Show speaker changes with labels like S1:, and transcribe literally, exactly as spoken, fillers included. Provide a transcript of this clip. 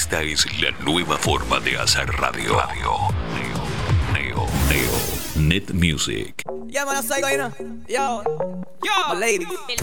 S1: Esta es la nueva forma de hacer radio. Radio. Neo. Neo. Neo. Net Music.
S2: Yeah, man, I say, you know. Yo. Yo. My ladies.